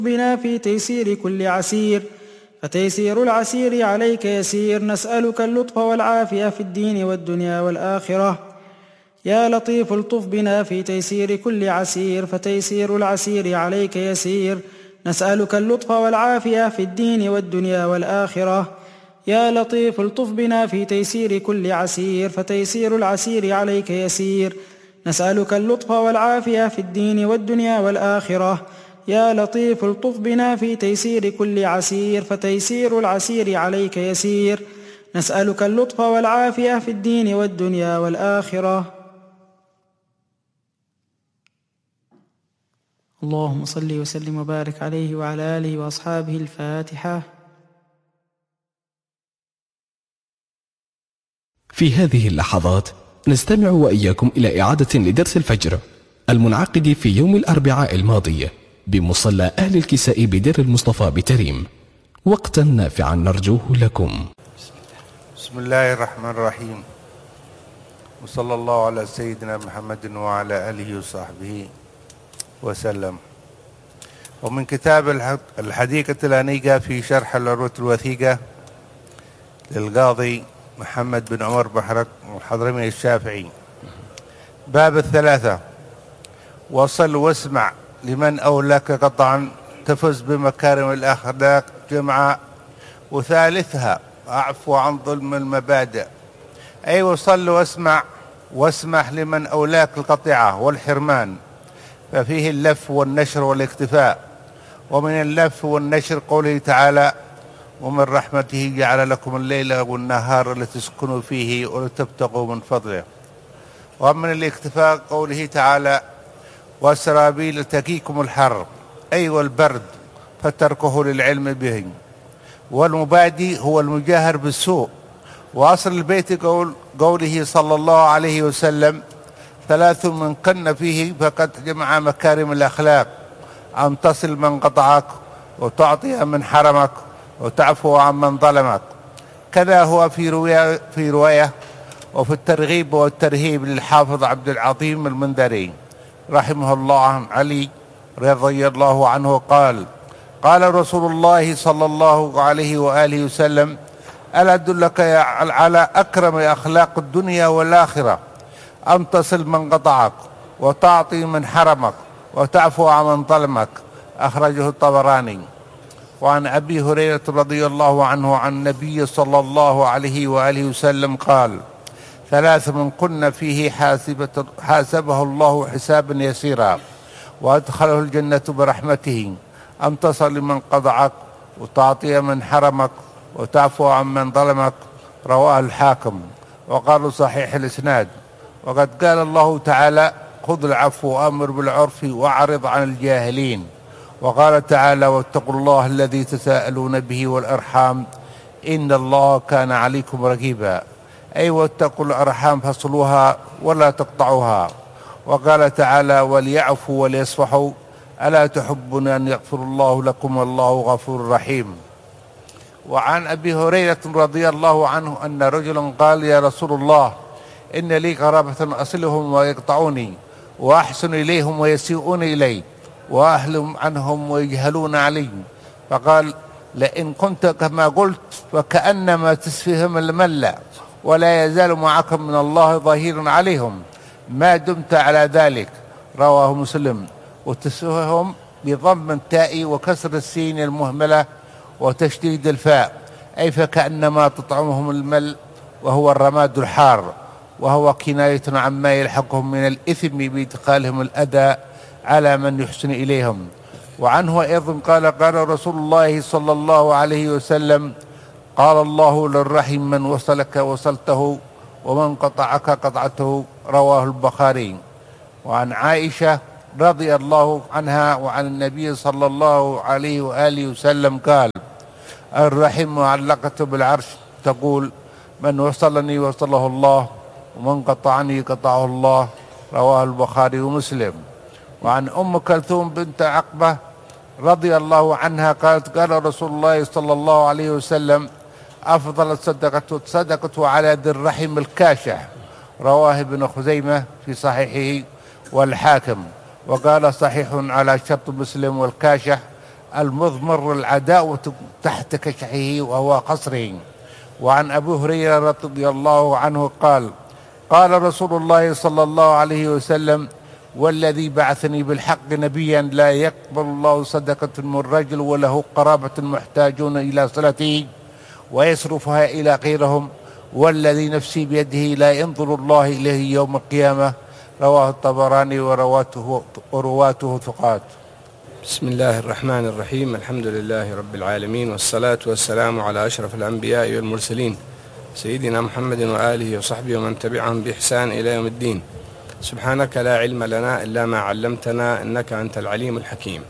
بنا في تيسير كل عسير، فتيسير العسير عليك يسير. نسألك اللطف والعافية في الدين والدنيا والآخرة. يا لطيف الطف بنا في تيسير كل عسير، فتيسير العسير عليك يسير. نسألك اللطف والعافية في الدين والدنيا والآخرة. يا لطيف الطف بنا في تيسير كل عسير، فتيسير العسير عليك يسير. نسألك اللطف والعافية في الدين والدنيا والآخرة. يا لطيف الطف بنا في تيسير كل عسير، فتيسير العسير عليك يسير. نسألك اللطف والعافية في الدين والدنيا والآخرة. اللهم صل وسلم وبارك عليه وعلى آله وأصحابه. الفاتحة. في هذه اللحظات نستمع وإياكم إلى إعادة لدرس الفجر المنعقد في يوم الأربعاء الماضي بمصلى أهل الكساء بدير المصطفى بتريم، وقتا نافعا نرجوه لكم. بسم الله الرحمن الرحيم، وصلى الله على سيدنا محمد وعلى آله وصحبه وسلم. ومن كتاب الحديقة الأنيقة في شرح العروة الوثيقة للقاضي محمد بن عمر بحرك الحضرمي الشافعي، باب الثلاثة: وصل واسمع لمن أولاك قطعا تفز بمكارم الأخلاق جمعا، وثالثها أعفو عن ظلم المبادئ. أي وصل واسمع واسمح لمن أولاك القطيعة والحرمان، ففيه اللف والنشر والاكتفاء. ومن اللف والنشر قوله تعالى: ومن رحمته جعل لكم الليل والنهار لتسكنوا فيه ولتبتغوا من فضله. ومن الاكتفاء قوله تعالى: وسرابيل تقيكم الحر، أي والبرد، فتركه للعلم به. والمبادي هو المجاهر بالسوء. وأصل البيت قوله صلى الله عليه وسلم: ثلاث من كن فيه فقد جمع مكارم الأخلاق: أن تصل من قطعك، وتعطي من حرمك، وتعفو عن من ظلمك. كذا هو في رواية وفي الترغيب والترهيب للحافظ عبد العظيم المنذري رحمه الله عن علي رضي الله عنه قال: قال رسول الله صلى الله عليه وآله وسلم: ألا أدلك على أكرم أخلاق الدنيا والآخرة؟ أن تصل من قطعك، وتعطي من حرمك، وتعفو عن من ظلمك. أخرجه الطبراني. وعن أبي هريرة رضي الله عنه عن النبي صلى الله عليه وآله وسلم قال: ثلاث من كن فيه حاسبه الله حسابا يسيرا، وأدخله الجنة برحمته: أن تصل من قطعك، وتعطي من حرمك، وتعفو عن من ظلمك. رواه الحاكم، وقالوا صحيح الإسناد. وقد قال الله تعالى: خذ العفو وأمر بالعرف وأعرض عن الجاهلين. وقال تعالى: واتقوا الله الذي تساءلون به والأرحام إن الله كان عليكم رقيبا. أي واتقوا الأرحام فاصلوها ولا تقطعوها. وقال تعالى: وليعفوا وليصفحوا ألا تحبون أن يغفر الله لكم والله غفور رحيم. وعن أبي هريرة رضي الله عنه أن رجلا قال: يا رسول الله، إن لي قرابة أصلهم ويقطعوني، وأحسن إليهم ويسيئون إلي، وأهلم عنهم ويجهلون علي. فقال: لئن كنت كما قلت فكأنما تسفيهم الملة، ولا يزال معك من الله ظهير عليهم ما دمت على ذلك. رواه مسلم. وتسفيهم بضم التاء وكسر السين المهملة وتشديد الفاء، أي فكأنما تطعمهم المل، وهو الرماد الحار، وهو كناية عما يلحقهم من الإثم بإدخالهم الأذى على من يحسن إليهم. وعنه أيضا قال: قال رسول الله صلى الله عليه وسلم: قال الله للرحم: من وصلك وصلته، ومن قطعك قطعته. رواه البخاري. وعن عائشة رضي الله عنها وعن النبي صلى الله عليه وآله وسلم قال: الرحم معلقة بالعرش تقول: من وصلني وصله الله، ومن قطعني قطعه الله. رواه البخاري ومسلم. وعن أم كلثوم بنت عقبة رضي الله عنها قالت: قال رسول الله صلى الله عليه وسلم: أفضل الصدقة على ذي الرحم الكاشح. رواه ابن خزيمة في صحيحه والحاكم. وقال: صحيح على شرط مسلم. والكاشح المضمر العداوة تحت كشحه وهو قصره. وعن أبي هريرة رضي الله عنه قال: قال رسول الله صلى الله عليه وسلم: والذي بعثني بالحق نبيا لا يقبل الله صدقة من رجل وله قرابة محتاجون إلى صلته ويصرفها إلى غيرهم، والذي نفسي بيده لا ينظر الله إليه يوم القيامة. رواه الطبراني ورواته ثقات. بسم الله الرحمن الرحيم. الحمد لله رب العالمين، والصلاة والسلام على أشرف الأنبياء والمرسلين سيدنا محمد وآله وصحبه ومن تبعهم بإحسان إلى يوم الدين. سبحانك لا علم لنا إلا ما علمتنا إنك أنت العليم الحكيم.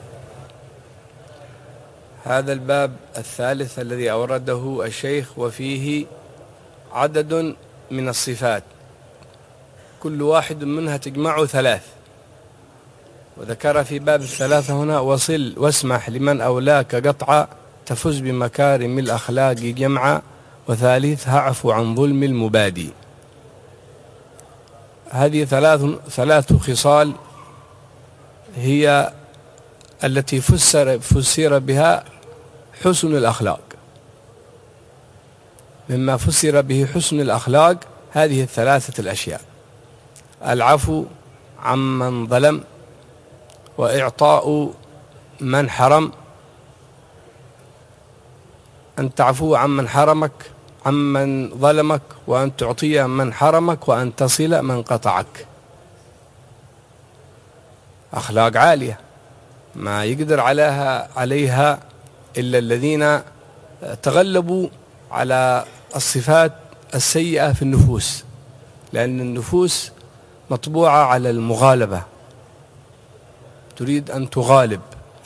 هذا الباب الثالث الذي أورده الشيخ، وفيه عدد من الصفات كل واحد منها تجمع 3، وذكر في باب 3 هنا: وصل واسمح لمن أولاك قطعا تفز بمكارم الأخلاق جمعا، وثالثها عفو عن ظلم المبادي. هذه ثلاث خصال هي التي فسر بها حسن الأخلاق. مما فسر به حسن الأخلاق هذه 3 الأشياء: العفو عمن ظلم، وإعطاء من حرم، أن تعفو عمن حرمك عمن ظلمك، وأن تعطي من حرمك، وأن تصل من قطعك. أخلاق عالية ما يقدر عليها إلا الذين تغلبوا على الصفات السيئة في النفوس، لأن النفوس مطبوعة على المغالبة، تريد أن تغالب.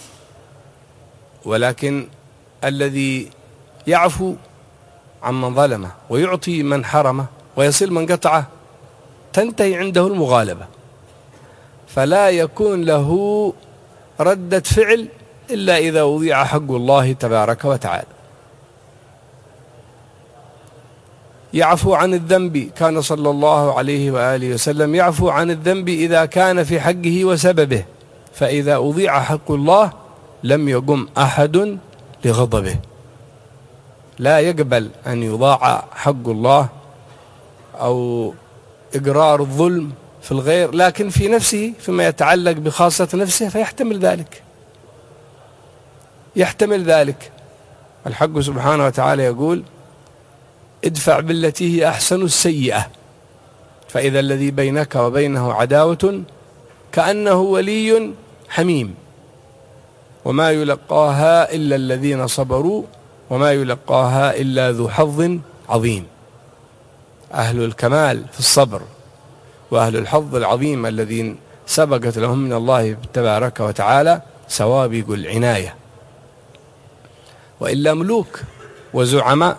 ولكن الذي يعفو عمن ظلمه ويعطي من حرمه ويصل من قطعه تنتهي عنده المغالبة، فلا يكون له ردة فعل إلا إذا وضيع حق الله تبارك وتعالى. يعفو عن الذنب، كان صلى الله عليه وآله وسلم يعفو عن الذنب إذا كان في حقه وسببه، فإذا أضيع حق الله لم يقم أحد لغضبه. لا يقبل أن يضاع حق الله أو إقرار الظلم في الغير، لكن في نفسه فيما يتعلق بخاصة نفسه فيحتمل ذلك. الحق سبحانه وتعالى يقول: ادفع بالتي هي أحسن السيئة، فإذا الذي بينك وبينه عداوة كأنه ولي حميم، وما يلقاها إلا الذين صبروا وما يلقاها إلا ذو حظ عظيم. أهل الكمال في الصبر وأهل الحظ العظيم الذين سبقت لهم من الله تبارك وتعالى سوابق العناية. وإلا ملوك وزعماء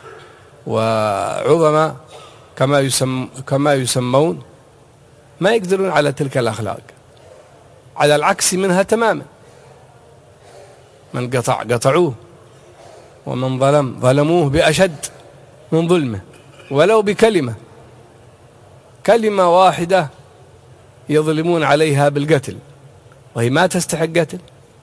وعظماء كما يسمون ما يقدرون على تلك الأخلاق، على العكس منها تماما. من قطعوه، ومن ظلموه بأشد من ظلمه، ولو بكلمة واحدة يظلمون عليها بالقتل وهي ما تستحق قتل.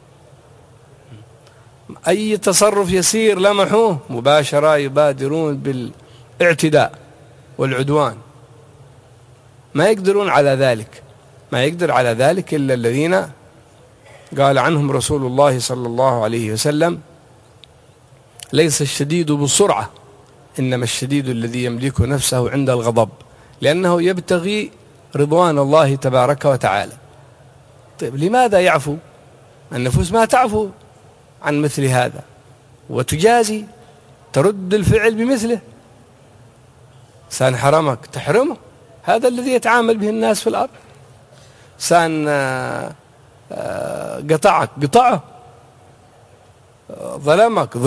أي تصرف يسير لمحوه مباشرة يبادرون بالاعتداء والعدوان. ما يقدرون على ذلك، ما يقدر على ذلك إلا الذين قال عنهم رسول الله صلى الله عليه وسلم: ليس الشديد بالسرعة، إنما الشديد الذي يملك نفسه عند الغضب، لأنه يبتغي رضوان الله تبارك وتعالى. طيب لماذا يعفو؟ النفوس ما تعفو عن مثل هذا، وتجازي ترد الفعل بمثله. إنسان حرمك تحرمه، هذا الذي يتعامل به الناس في الأرض. إنسان قطعك قطعه، ظلمك